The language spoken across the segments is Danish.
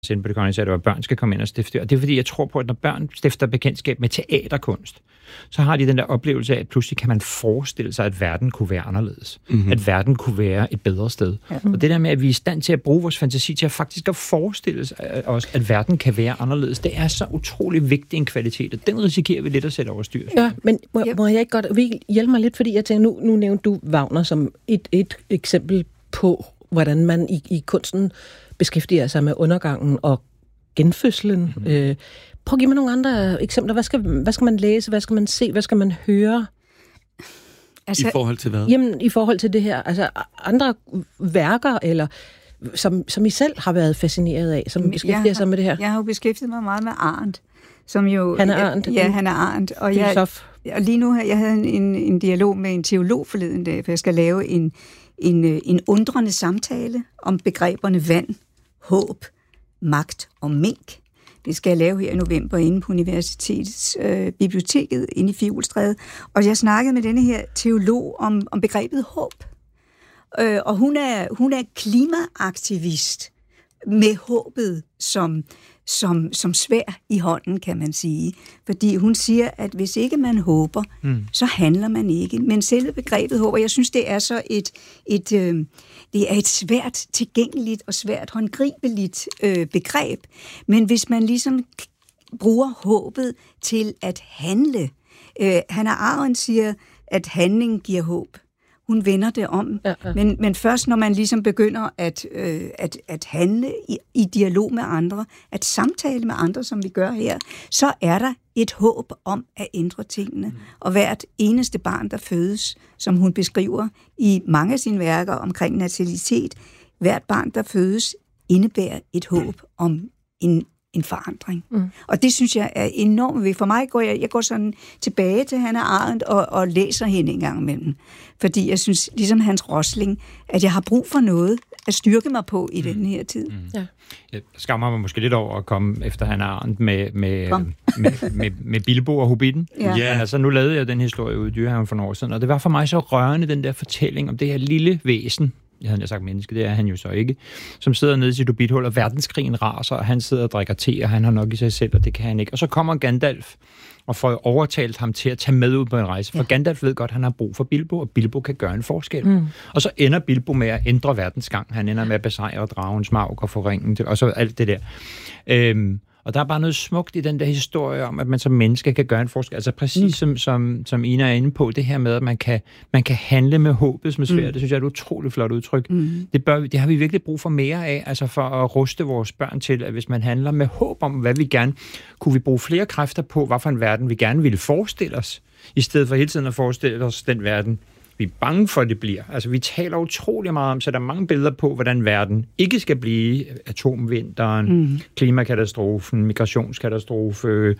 på det kongelige, at børn skal komme ind og stifte. Og det er fordi, jeg tror på, at når børn stifter bekendtskab med teaterkunst, så har de den der oplevelse af, at pludselig kan man forestille sig, at verden kunne være anderledes. Mm-hmm. At verden kunne være et bedre sted. Ja. Og det der med, at vi er i stand til at bruge vores fantasi til at faktisk at forestille os, at verden kan være anderledes, det er så utrolig vigtig en kvalitet, og den risikerer vi lidt at sætte over styr. Ja, men må jeg ikke godt hjælpe mig lidt, fordi jeg tænker, nu nævnte du Wagner som et eksempel på, hvordan man i kunsten beskæftiger sig med undergangen og genfødslen. Mm. Prøv at give mig nogle andre eksempler. Hvad skal man læse? Hvad skal man se? Hvad skal man høre? Altså, i forhold til hvad? Jamen, i forhold til det her. Altså, andre værker, eller som I selv har været fascineret af, som beskæftiger sig med det her. Jeg har jo beskæftiget mig meget med Arendt, som jo... Hannah Arendt? Ja, Hannah Arendt. Og lige nu her, jeg havde en dialog med en teolog forleden dag, for jeg skal lave en undrende samtale om begreberne vand, håb, magt og mink. Det skal jeg lave her i november inde på Universitetets biblioteket inde i Fiolstræde. Og jeg snakkede med denne her teolog om begrebet håb. Og hun er klimaaktivist med håbet som svær i hånden, kan man sige. Fordi hun siger, at hvis ikke man håber, så handler man ikke. Men selve begrebet håb, og jeg synes, det er så det er et svært tilgængeligt og svært håndgribeligt begreb. Men hvis man ligesom bruger håbet til at handle. Hannah Arendt siger, at handling giver håb. Hun vender det om. Ja. Men først når man ligesom begynder at handle i dialog med andre, at samtale med andre, som vi gør her, så er der et håb om at ændre tingene. Og hvert eneste barn, der fødes, som hun beskriver i mange af sine værker omkring natalitet, hvert barn, der fødes, indebærer et håb om en forandring. Og det synes jeg er enormt vigtigt. For mig går jeg går sådan tilbage til Hannah Arendt og læser hende en gang imellem. Fordi jeg synes, ligesom Hans Rosling, at jeg har brug for noget at styrke mig på i den her tid. Ja. Jeg skammer mig måske lidt over at komme efter Hannah Arendt med Bilbo og Hobbiten. Ja. Men altså, nu lavede jeg den historie ude i Dyrehaven for nogle år siden, og det var for mig så rørende, den der fortælling om det her lille væsen, jeg havde sagt menneske, det er han jo så ikke, som sidder nede i sit hobbithul, og verdenskrigen raser, og han sidder og drikker te, og han har nok i sig selv, og det kan han ikke. Og så kommer Gandalf og får overtalt ham til at tage med ud på en rejse, for Gandalf ved godt, at han har brug for Bilbo, og Bilbo kan gøre en forskel. Og så ender Bilbo med at ændre verdensgang. Han ender med at besejre dragens mark og få ringen til, og så alt det der. Og der er bare noget smukt i den der historie om, at man som menneske kan gøre en forskel. Altså præcis som Ina er inde på, det her med, at man kan handle med håbet som svært. Det synes jeg er et utroligt flot udtryk. Det har vi virkelig brug for mere af, altså for at ruste vores børn til, at hvis man handler med håb om, hvad vi gerne, kunne vi bruge flere kræfter på, hvad for en verden vi gerne ville forestille os, i stedet for hele tiden at forestille os den verden, vi er bange for, det bliver. Altså, vi taler utrolig meget om, så der er mange billeder på, hvordan verden ikke skal blive. Atomvinteren, klimakatastrofen, migrationskatastrofe,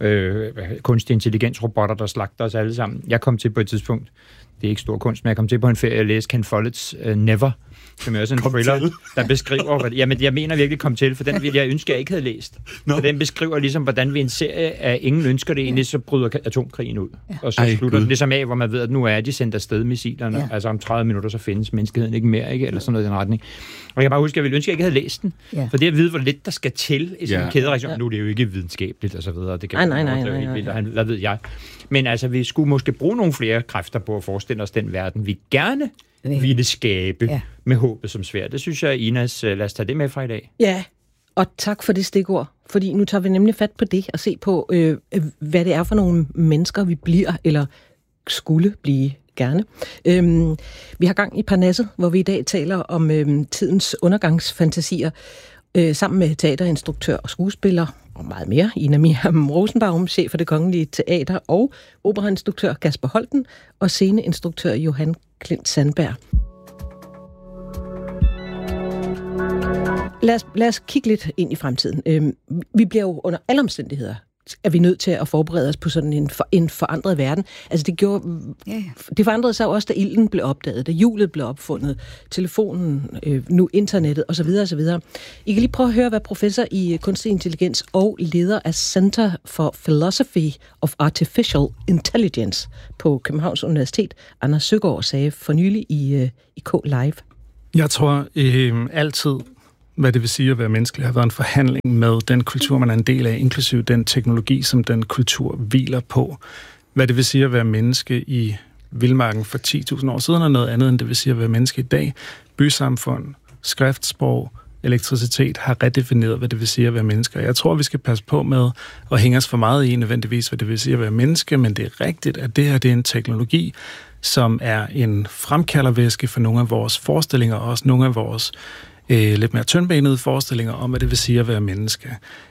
kunstig intelligens, robotter, der slagter os alle sammen. Jeg kom til på et tidspunkt, det er ikke stor kunst, men jeg kom til på en ferie at læse Ken Folletts Never, som er også en thriller, der beskriver, jamen jeg mener virkelig kom til, for den ville jeg ønske, jeg ikke havde læst. For den beskriver ligesom, hvordan vi en serie af ingen ønsker det egentlig, så bryder atomkrigen ud. Og så slutter den ligesom af, hvor man ved, at nu er de sendt afsted missilerne, altså om 30 minutter, så findes menneskeheden ikke mere, ikke? Eller sådan noget i den retning. Og jeg kan bare huske, at jeg ville ønske, at jeg ikke havde læst den. For det at vide, hvor lidt der skal til i sådan en kædereaktion. Nu er det jo ikke videnskabeligt og så videre. Det kan nej. Hvad ved jeg. Men altså, vi skulle måske bruge nogle flere kræfter på at forestille os den verden, vi gerne ville skabe med håbet som svært. Det synes jeg, Inas, lad os tage det med fra i dag. Ja, og tak for det stikord, fordi nu tager vi nemlig fat på det og se på, hvad det er for nogle mennesker, vi bliver, eller skulle blive gerne. Vi har gang i Parnasset, hvor vi i dag taler om tidens undergangsfantasier, sammen med teaterinstruktør og skuespiller, og meget mere, Ina Miriam Rosenbaum, chef for Det Kongelige Teater, og operainstruktør Kasper Holten, og sceneinstruktør Johan Klint Sandberg. Lad os kigge lidt ind i fremtiden. Vi bliver jo under alle omstændigheder, er vi nødt til at forberede os på sådan en forandret verden. Altså det forandrede sig også, da ilden blev opdaget, da hjulet blev opfundet, telefonen, nu internettet osv. osv. I kan lige prøve at høre, hvad professor i kunstig intelligens og leder af Center for Philosophy of Artificial Intelligence på Københavns Universitet, Anders Søgaard, sagde for nylig i K Live. Jeg tror altid, hvad det vil sige at være menneskelig, har været en forhandling med den kultur, man er en del af, inklusive den teknologi, som den kultur hviler på. Hvad det vil sige at være menneske i vildmarken for 10.000 år siden, og noget andet, end det vil sige at være menneske i dag. Bysamfund, skriftsprog, elektricitet har redefineret, hvad det vil sige at være mennesker. Jeg tror, vi skal passe på med at hænge os for meget i nødvendigvis, hvad det vil sige at være menneske, men det er rigtigt, at det her det er en teknologi, som er en fremkaldervæske for nogle af vores forestillinger, og også nogle af vores lidt mere tyndbenede forestillinger om, hvad det vil sige at være menneske.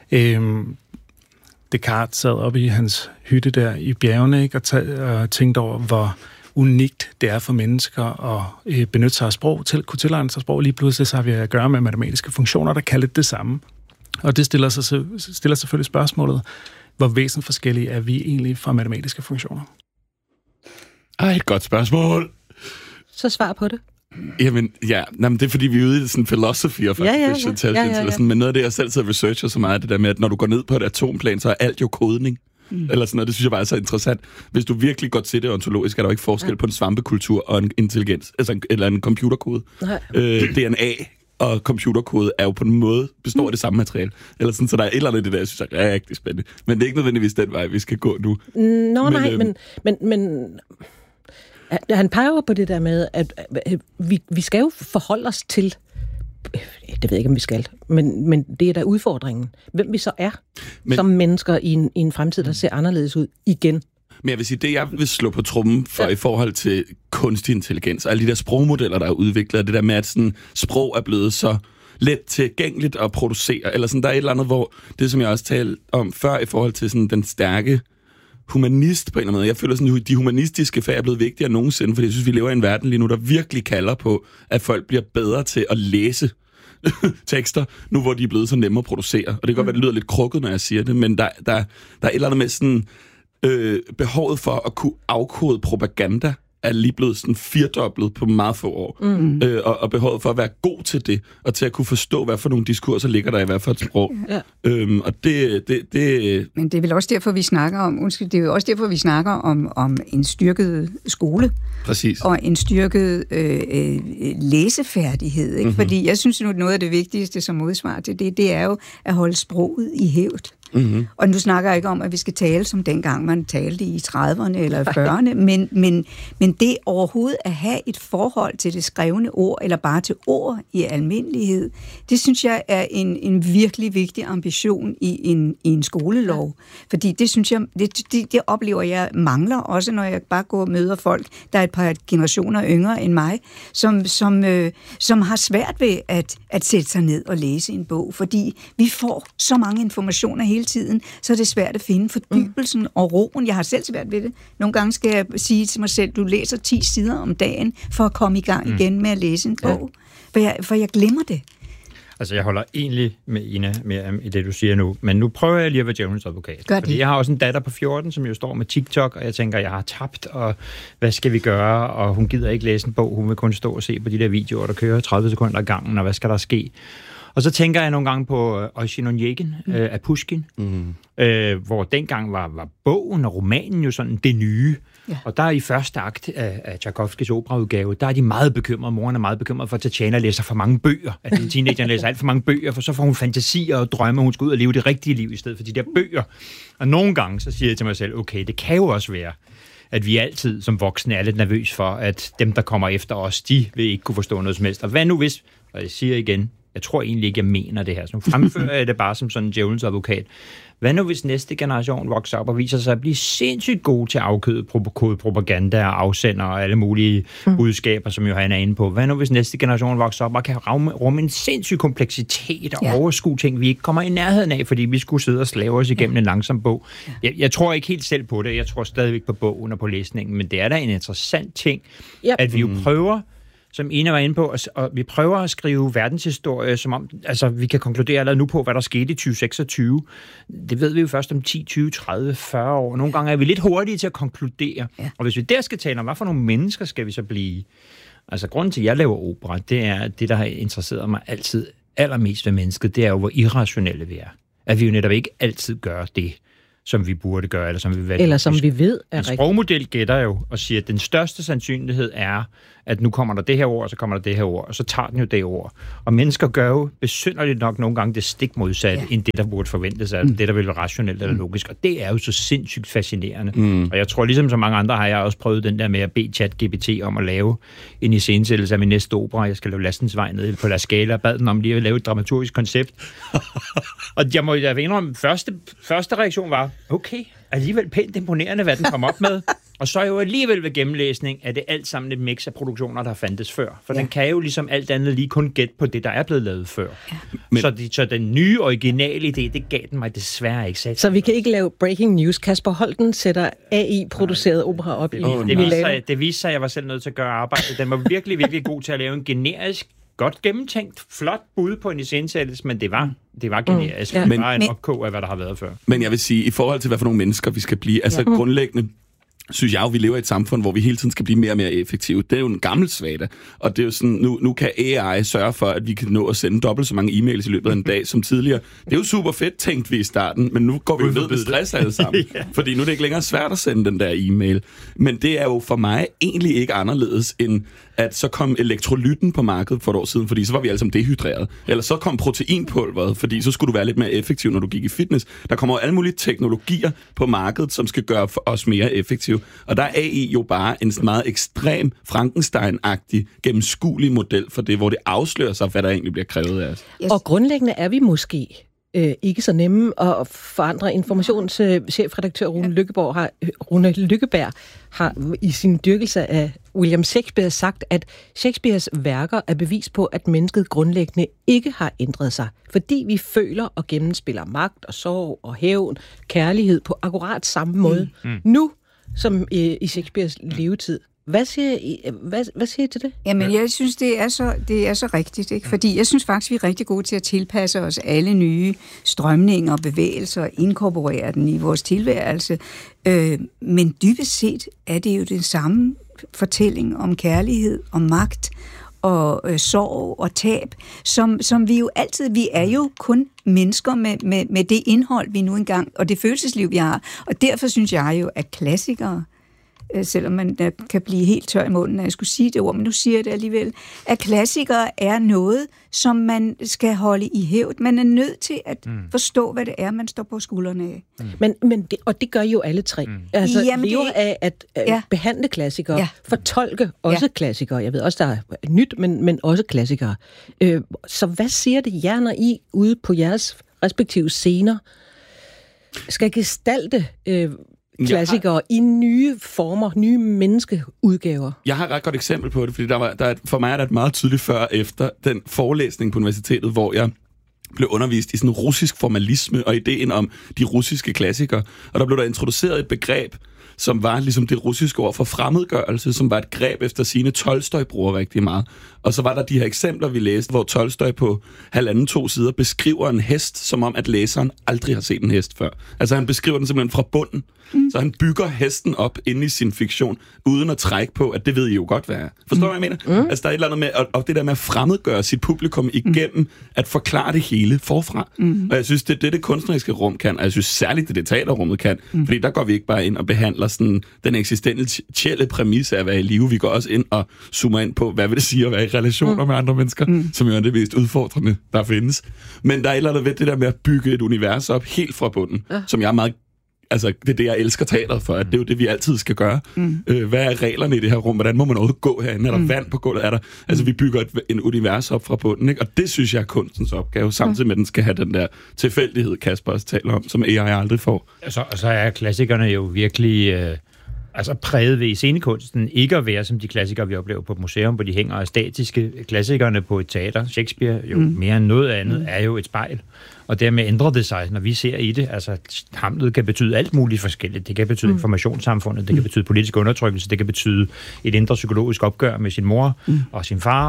Descartes sad oppe i hans hytte der i bjergene, ikke, og tænkte over, hvor unikt det er for mennesker at benytte sig af sprog, kunne tilegne sig sprog. Lige pludselig så har vi at gøre med matematiske funktioner, der kalder det samme. Og det stiller selvfølgelig spørgsmålet, hvor væsensforskellige er vi egentlig fra matematiske funktioner? Et godt spørgsmål. Så svar på det. Jamen, det er fordi, vi er ude i sådan philosophy of artificial intelligence, eller sådan, men noget af det, jeg selv sidder og researcher så meget, det der med, at når du går ned på et atomplan, så er alt jo kodning. Eller sådan noget, det synes jeg bare er så interessant. Hvis du virkelig går til det ontologisk, er der jo ikke forskel på en svampekultur og en intelligens, eller en computerkode. DNA og computerkode er jo på en måde består af det samme materiale. Eller sådan, så der er et eller andet det der, jeg synes er rigtig spændende. Men det er ikke nødvendigvis den vej, vi skal gå nu. Men han peger jo på det der med, at vi skal jo forholde os til, det ved jeg ikke, om vi skal, men det er da udfordringen. Hvem vi så er som mennesker i en fremtid, der ser anderledes ud igen. Men jeg vil sige, det jeg vil slå på trommen for i forhold til kunstig intelligens, og alle de der sprogmodeller, der er udviklet, og det der med, at sådan, sprog er blevet så let tilgængeligt at producere, eller sådan, der er et eller andet, hvor det, som jeg også talte om før, i forhold til sådan, den stærke humanist på en eller anden måde. Jeg føler sådan, at de humanistiske fag er blevet vigtigere end nogensinde, fordi jeg synes, vi lever i en verden lige nu, der virkelig kalder på, at folk bliver bedre til at læse tekster, nu hvor de er blevet så nemme at producere. Og det kan godt være, det lyder lidt krukket, når jeg siger det, men der er et eller andet med sådan behovet for at kunne afkode propaganda er lige blevet sådan firdoblet på meget få år. Og behovet for at være god til det, og til at kunne forstå, hvad for nogle diskurser ligger der i hvad for et sprog. Og det... Men det er vel også derfor, vi snakker om, det er jo også derfor, vi snakker om en styrket skole. Præcis. Og en styrket læsefærdighed. Ikke? Fordi jeg synes nu, noget af det vigtigste som modsvar til det er jo at holde sproget i hævd. Og nu snakker jeg ikke om, at vi skal tale som dengang man talte i 30'erne eller 40'erne, men det overhovedet at have et forhold til det skrevne ord, eller bare til ord i almindelighed, det synes jeg er en virkelig vigtig ambition i en skolelov. Fordi det synes jeg, det oplever jeg mangler, også når jeg bare går og møder folk, der er et par generationer yngre end mig, som har svært ved at sætte sig ned og læse en bog, fordi vi får så mange informationer hele tiden, så er det svært at finde fordybelsen og roen. Jeg har selv svært ved det. Nogle gange skal jeg sige til mig selv, du læser 10 sider om dagen for at komme i gang igen med at læse en bog. For jeg glemmer det. Altså, jeg holder egentlig med Ina mere i det, du siger nu, men nu prøver jeg lige at være djævelens advokat. Fordi jeg har også en datter på 14, som jo står med TikTok, og jeg tænker, jeg har tabt, og hvad skal vi gøre? Og hun gider ikke læse en bog, hun vil kun stå og se på de der videoer, der kører 30 sekunder ad gangen, og hvad skal der ske? Og så tænker jeg nogle gange på Oisin Onegin af Pushkin, hvor dengang var bogen og romanen jo sådan det nye. Ja. Og der i første akt af Tchaikovskys operaudgave, der er de meget bekymrede, moren er meget bekymret for, at Tatjana læser for mange bøger. At den teenager læser alt for mange bøger, for så får hun fantasier og drømme, hun skal ud og leve det rigtige liv i stedet for de der bøger. Og nogle gange så siger jeg til mig selv, okay, det kan jo også være, at vi altid som voksne er lidt nervøs for, at dem, der kommer efter os, de vil ikke kunne forstå noget som helst. Og hvad nu hvis, og jeg siger igen, jeg tror egentlig ikke, jeg mener det her. Så nu fremfører jeg det bare som sådan en djævelens advokat. Hvad nu, hvis næste generation vokser op og viser sig at blive sindssygt gode til at afkode propaganda og afsender og alle mulige budskaber, som Johanna er inde på? Hvad nu, hvis næste generation vokser op og kan rumme en sindssyg kompleksitet og overskue ting, vi ikke kommer i nærheden af, fordi vi skulle sidde og slave os igennem en langsom bog? Jeg tror ikke helt selv på det. Jeg tror stadigvæk på bogen og på læsningen, men det er da en interessant ting, at vi jo prøver, som Ina var inde på, og vi prøver at skrive verdenshistorie, som om, altså vi kan konkludere allerede nu på, hvad der skete i 2026. Det ved vi jo først om 10, 20, 30, 40 år. Nogle gange er vi lidt hurtige til at konkludere. Ja. Og hvis vi der skal tale om, hvad for nogle mennesker skal vi så blive? Altså grunden til, at jeg laver opera, det er, det der har interesseret mig altid allermest ved mennesket, det er jo, hvor irrationelle vi er. At vi jo netop ikke altid gør det, som vi burde gøre, eller som vi ved. Eller som vi ved er rigtigt. En sprogmodel gætter jo og siger, at den største sandsynlighed er, at nu kommer der det her ord, og så kommer der det her ord, og så tager den jo det ord. Og mennesker gør jo besynderligt nok nogle gange det stik modsatte, end det, der burde forventes af det, der vil være rationelt eller logisk. Og det er jo så sindssygt fascinerende. Og jeg tror, ligesom så mange andre, har jeg også prøvet den der med at bede ChatGPT om at lave en iscenesættelse af min næste opera. Jeg skal lave Lastensvej nede på La Scala, og bad den om lige at lave et dramaturgisk koncept. Og jeg må indrømme, første reaktion var, okay, alligevel pænt imponerende, hvad den kom op med. Og så er jo alligevel ved gennemlæsning, at det alt sammen et mix af produktioner, der fandtes før. For den kan jo ligesom alt andet lige kun gætte på det, der er blevet lavet før. Ja. Så den nye, originale idé, det gav den mig desværre ikke. Så vi kan ikke lave breaking news. Kasper Holten sætter AI-produceret opera op i Milano. Det viste sig, at jeg var selv nødt til at gøre arbejdet. Den var virkelig, virkelig god til at lave en generisk, godt gennemtænkt, flot bud på en iscenesættelse, men det var generisk. Det var en opkog af, hvad der har været før. Men jeg vil sige, i forhold til, hvad for nogle mennesker vi skal blive, altså grundlæggende, synes jeg jo, vi lever i et samfund, hvor vi hele tiden skal blive mere og mere effektive. Det er jo en gammel svada, og det er jo sådan, nu kan AI sørge for, at vi kan nå at sende dobbelt så mange e-mails i løbet af en dag som tidligere. Det er jo super fedt, tænkte vi i starten, men nu går vi jo ned med stress alle sammen, fordi nu er det ikke længere svært at sende den der e-mail. Men det er jo for mig egentlig ikke anderledes end at så kom elektrolytten på markedet for et år siden, fordi så var vi alle sammen dehydreret. Eller så kom proteinpulveret, fordi så skulle du være lidt mere effektiv, når du gik i fitness. Der kommer jo alle mulige teknologier på markedet, som skal gøre os mere effektive. Og der er AI jo bare en meget ekstrem Frankenstein-agtig, gennemskuelig model for det, hvor det afslører sig, hvad der egentlig bliver krævet af os. Yes. Og grundlæggende er vi måske ikke så nemme at forandre. Informationschefredaktør Rune Lykkeberg har i sin dyrkelse af William Shakespeare sagt, at Shakespeares værker er bevis på, at mennesket grundlæggende ikke har ændret sig, fordi vi føler og gennemspiller magt og sorg og hævn, kærlighed på akkurat samme måde. Nu som i Shakespeares levetid. Hvad siger I til det? Jamen, jeg synes, det er så rigtigt, ikke? Fordi jeg synes faktisk, vi er rigtig gode til at tilpasse os alle nye strømninger og bevægelser og inkorporere den i vores tilværelse. Men dybest set er det jo den samme fortælling om kærlighed og magt og sorg og tab, som vi jo altid, vi er jo kun mennesker med det indhold, vi nu engang, og det følelsesliv, vi har. Og derfor synes jeg jo, at klassikere, selvom man kan blive helt tør i munden, når jeg skulle sige det ord, men nu siger jeg det alligevel, at klassikere er noget, som man skal holde i hævd. Man er nødt til at forstå, hvad det er, man står på skuldrene af. Og det gør jo alle tre. Altså, lever af at behandle klassikere, fortolke også klassikere. Jeg ved også, der er nyt, men også klassikere. Så hvad siger det jer, når I ude på jeres respektive scener skal gestalte klassikere i nye former, nye menneskeudgaver? Jeg har et ret godt eksempel på det, fordi for mig er der et meget tydeligt før og efter den forelæsning på universitetet, hvor jeg blev undervist i sådan russisk formalisme og ideen om de russiske klassikere. Og der blev der introduceret et begreb, som var ligesom det russiske ord for fremmedgørelse, som var et greb efter sine Tolstoj bruger rigtig meget. Og så var der de her eksempler, vi læste, hvor Tolstoj på 1,5-2 sider beskriver en hest, som om at læseren aldrig har set en hest før. Altså han beskriver den simpelthen fra bunden. Så han bygger hesten op inde i sin fiktion, uden at trække på, at det ved I jo godt, hvad er. Forstår du, hvad jeg mener? Altså der er et eller andet med, og det der med at fremmedgøre sit publikum igennem, at forklare det hele forfra. Og jeg synes, det kunstneriske rum kan, og jeg synes særligt, det teaterrummet kan, fordi der går vi ikke bare ind og behandler sådan den eksistentielle præmis af at være i live. Vi går også ind og zoomer ind på, hvad vil det sige at være i relationer med andre mennesker, som jo er det mest udfordrende, der findes. Men der er et eller andet ved det der med at bygge et univers op helt fra bunden, som jeg er meget... Altså, det er det, jeg elsker teateret for, at det er jo det, vi altid skal gøre. Hvad er reglerne i det her rum? Hvordan må man overhovedet gå herinde? Er der vand på gulvet? Altså, vi bygger en univers op fra bunden, ikke? Og det synes jeg er kunstens opgave, samtidig med, at den skal have den der tilfældighed, Kasper også taler om, som AI aldrig får. Så er klassikerne jo virkelig... præget ved scenekunsten ikke at være som de klassikere, vi oplever på et museum, hvor de hænger af statiske. Klassikerne på et teater, Shakespeare, jo mere end noget andet, er jo et spejl. Og dermed ændrer det sig, når vi ser i det. Altså, Hamlet kan betyde alt muligt forskelligt. Det kan betyde informationssamfundet, det kan betyde politisk undertrykkelse, det kan betyde et indre psykologisk opgør med sin mor og sin far.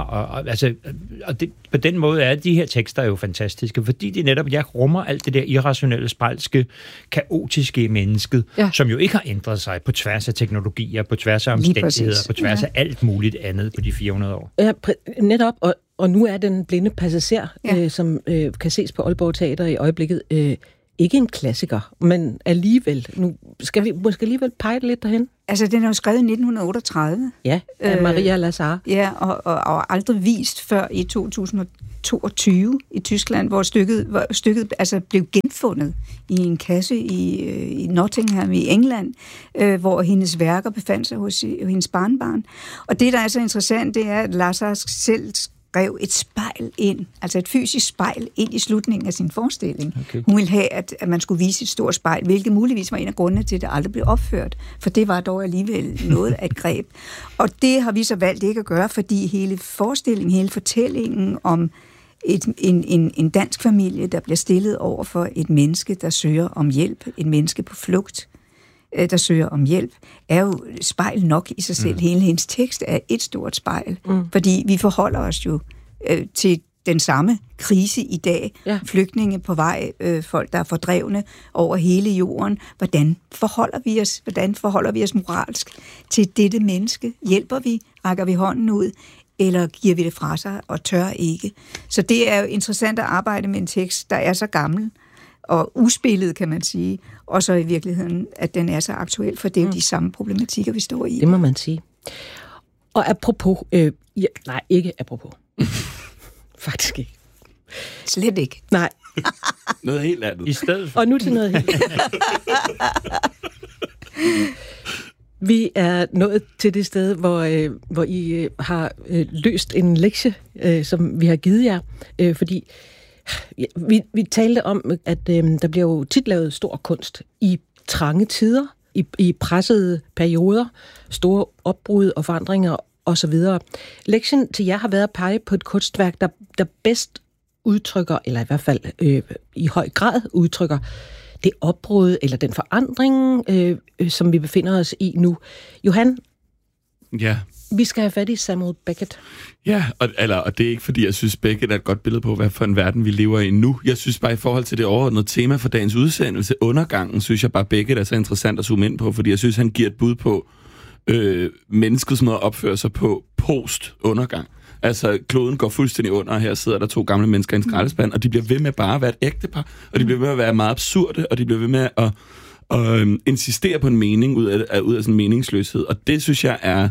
Og det, på den måde er de her tekster jo fantastiske, fordi de netop rummer alt det der irrationelle, spejlske, kaotiske i mennesket, som jo ikke har ændret sig på tværs af teknologier, på tværs af omstændigheder, på tværs af alt muligt andet på de 400 år. Ja, netop. Og nu er den blinde passager, som kan ses på Aalborg Teater i øjeblikket, ikke en klassiker, men alligevel. Nu skal vi måske alligevel pege lidt derhen. Altså, den er jo skrevet i 1938. Ja, af Maria Lazar. Ja, og aldrig vist før i 2022 i Tyskland, hvor stykket altså blev genfundet i en kasse i Nottingham i England, hvor hendes værker befandt sig hos hendes barnebarn. Og det, der er så interessant, det er, at Lazar selv skrev et spejl ind, altså et fysisk spejl ind i slutningen af sin forestilling. Okay. Hun ville have, at man skulle vise et stort spejl, hvilket muligvis var en af grundene til, at det aldrig blev opført. For det var dog alligevel noget af et greb. Og det har vi så valgt ikke at gøre, fordi hele forestillingen, hele fortællingen om en dansk familie, der bliver stillet over for et menneske, der søger om hjælp, et menneske på flugt, der søger om hjælp, er jo spejl nok i sig selv. Hele hendes tekst er et stort spejl, fordi vi forholder os jo til den samme krise i dag. Ja. Flygtninge på vej, folk, der er fordrevne over hele jorden. Hvordan forholder vi os moralsk til dette menneske? Hjælper vi? Rækker vi hånden ud? Eller giver vi det fra sig og tør ikke? Så det er jo interessant at arbejde med en tekst, der er så gammel og uspillet, kan man sige, og så i virkeligheden, at den er så aktuel, for det er jo de samme problematikker, vi står i. Det må man sige. Og apropos, ikke apropos. Faktisk ikke. Slet ikke. Nej. Noget helt andet. I stedet. Og nu til noget helt andet. Vi er nået til det sted, hvor I har løst en lektie, som vi har givet jer, fordi vi talte om, at der bliver jo tit lavet stor kunst i trange tider, i pressede perioder, store opbrud og forandringer osv. Lektien til jer har været at pege på et kunstværk, der bedst udtrykker, eller i hvert fald i høj grad udtrykker, det opbrud eller den forandring, som vi befinder os i nu. Johan, ja. Vi skal have fat i Samuel Beckett. Ja, og det er ikke, fordi jeg synes, Beckett er et godt billede på, hvad for en verden vi lever i nu. Jeg synes bare, i forhold til det overordnede tema for dagens udsendelse, undergangen, synes jeg bare, Beckett er så interessant at zoome ind på, fordi jeg synes, han giver et bud på menneskets måde at opføre sig på post-undergang. Altså, kloden går fuldstændig under, og her sidder der 2 gamle mennesker i en skraldespand, og de bliver ved med bare at være et ægtepar, og de bliver ved med at være meget absurde, og de bliver ved med at insistere på en mening ud af sådan en meningsløshed. Og det, synes jeg, er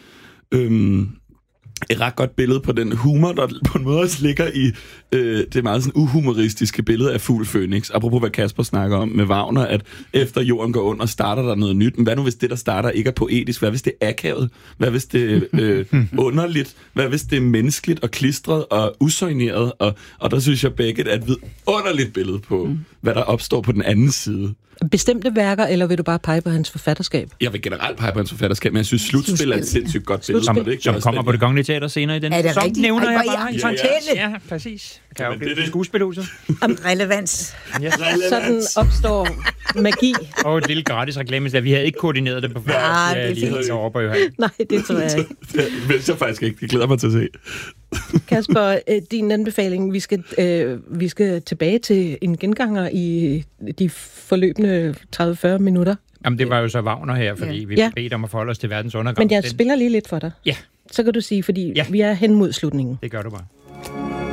et ret godt billede på den humor, der på en måde også ligger i det meget sådan uhumoristiske billede af Fugl Fønix. Apropos hvad Kasper snakker om med Wagner, at efter jorden går under, starter der noget nyt. Men hvad nu, hvis det, der starter, ikke er poetisk? Hvad hvis det er akavet? Hvad hvis det er underligt? Hvad hvis det er menneskeligt og klistret og usøgneret? Og der synes jeg, Beckett er et vidunderligt billede på, hvad der opstår på den anden side. Bestemte værker, eller vil du bare pege på hans forfatterskab? Jeg vil generelt pege på hans forfatterskab, men jeg synes, Slutspil er et sindssygt godt billede. Som kommer på Det Kongelige Teater senere i den. Er det så rigtigt? nævner jeg bare en fortælle. Ja, præcis. Kan jeg jo blive skuespilhuset. Om relevans. Ja. Sådan opstår magi. Og et lille gratis reklame, så vi havde ikke koordineret det på før. Ja, det er fint. Over på Nej, det tror jeg ikke. Det vil jeg faktisk ikke. Det glæder mig til at se. Kasper, din anbefaling, vi skal tilbage til en genganger i de forløbende 30-40 minutter. Jamen, det var jo så Wagner her, fordi vi bedte om at forholde os til verdens undergang. Men jeg spiller lige lidt for dig. Ja. Så kan du sige, fordi vi er hen mod slutningen. Det gør du bare.